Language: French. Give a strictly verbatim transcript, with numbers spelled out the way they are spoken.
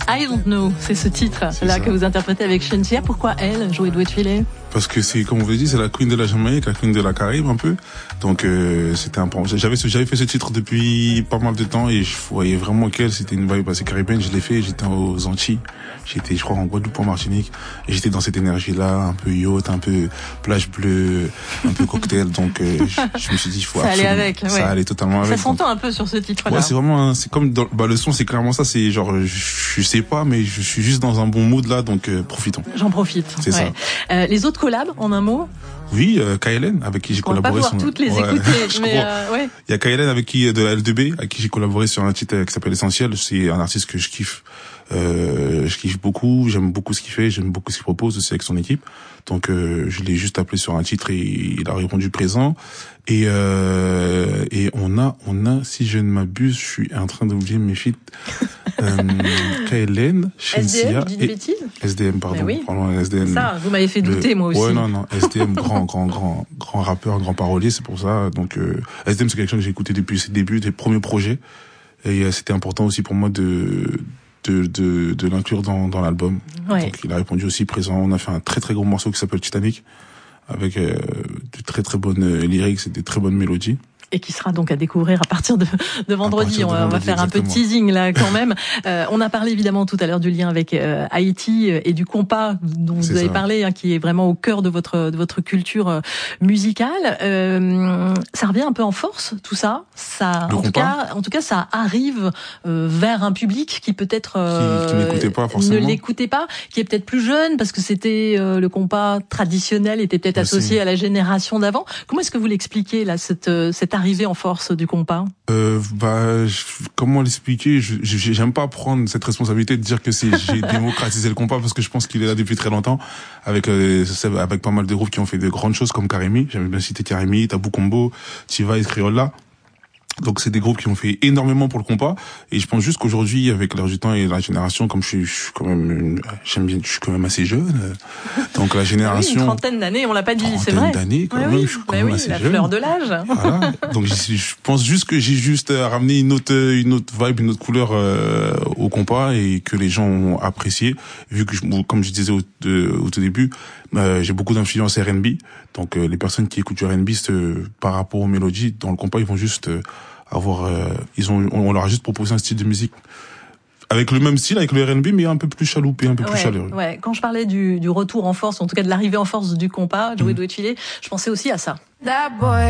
I Don't Know, c'est ce titre c'est là ça. que vous interprétez avec Shenseea. Pourquoi elle, Joey Doué-Tuilé? Parce que c'est, comme vous l'avez dit, c'est la queen de la Jamaïque, la queen de la Caraïbe un peu. Donc euh, c'était important. J'avais j'avais fait ce titre depuis pas mal de temps et je voyais vraiment qu'elle, c'était une vibe assez caribéenne. Je l'ai fait, j'étais aux Antilles, j'étais je crois en Guadeloupe, en Martinique, et j'étais dans cette énergie-là, un peu yacht, un peu plage bleue, un peu cocktail. Donc euh, je, je me suis dit, il faut ça absolument, allait avec, ouais. ça allait totalement avec. Ça s'entend un peu sur ce titre-là. Ouais, c'est vraiment, c'est comme dans, bah le son, c'est clairement ça. C'est genre, je, je sais pas, mais je suis juste dans un bon mood là, donc euh, profitons. J'en profite. C'est ouais. ça. Euh, les autres collabs, en un mot? Oui, euh, K L N, avec qui j'ai On collaboré. On va pas pouvoir sur... toutes les ouais. écouter, mais euh, ouais. Il y a K L N avec qui, de la L deux B, avec qui j'ai collaboré sur un titre qui s'appelle Essentiel. C'est un artiste que je kiffe. Euh, je kiffe beaucoup, j'aime beaucoup ce qu'il fait, j'aime beaucoup ce qu'il propose aussi avec son équipe. Donc euh, je l'ai juste appelé sur un titre et il a répondu présent. Et euh, et on a on a si je ne m'abuse, je suis en train d'oublier mes feats. euh, K L N, Shenseea, S D M, je dis des bêtises. S D M, pardon, oui. pardon, S D M. Ça, vous m'avez fait douter, le... moi aussi. Ouais, non, non, S D M, grand, grand, grand, grand rappeur, grand parolier, c'est pour ça. Donc euh, S D M, c'est quelqu'un que j'ai écouté depuis ses débuts, des premiers projets, et euh, c'était important aussi pour moi de de de, de l'inclure dans dans l'album. Ouais. Donc il a répondu aussi présent. On a fait un très très gros morceau qui s'appelle Titanic, avec euh, de très très bonnes euh, lyrics et des très bonnes mélodies. Et qui sera donc à découvrir à partir de, de vendredi. On, de vendredi, on va faire exactement. un peu de teasing là quand même. Euh, on a parlé évidemment tout à l'heure du lien avec euh, Haïti et du compas dont C'est vous avez ça. parlé, hein, qui est vraiment au cœur de votre de votre culture euh, musicale. Euh, ça revient un peu en force tout ça. Ça, Le en tout compas cas, en tout cas, ça arrive euh, vers un public qui peut-être euh, Qui- qui n'écoutait pas forcément. ne l'écoutait pas, qui est peut-être plus jeune parce que c'était euh, le compas traditionnel était peut-être Aussi. associé à la génération d'avant. Comment est-ce que vous l'expliquez là cette euh, cette arrivée en force du compas? Euh, bah, je- comment l'expliquer? Je, je- j'aime pas prendre cette responsabilité de dire que c'est j'ai démocratisé le compas parce que je pense qu'il est là depuis très longtemps avec euh, avec pas mal de groupes qui ont fait de grandes choses comme Karimi. J'avais bien cité Karimi, Tabou Combo, Tiva et Criolla. Donc c'est des groupes qui ont fait énormément pour le compas et je pense juste qu'aujourd'hui avec l'air du temps et la génération, comme je suis, je suis quand même une- j'aime bien, je suis quand même assez jeune, euh, donc la Ah oui, génération une trentaine d'années, on l'a pas dit, c'est trentaine vrai. d'années quand Ouais, même, oui, je suis quand bah même oui, assez la jeune. fleur de l'âge. Voilà. Donc je, je pense juste que j'ai juste euh, ramené une autre une autre vibe, une autre couleur euh, au compas et que les gens ont apprécié. Vu que je, comme je disais au, de, au tout début, euh, j'ai beaucoup d'influence R and B. Donc euh, les personnes qui écoutent du R and B euh, par rapport aux mélodies dans le compas, ils vont juste euh, avoir euh, ils ont on leur a juste proposé un style de musique avec le même style, avec le R and B, mais un peu plus chaloupé, un peu plus Ouais, chaleureux. ouais. Quand je parlais du, du retour en force, en tout cas de l'arrivée en force du compas, Joey Doué-Tuilé, je pensais aussi à ça. That boy.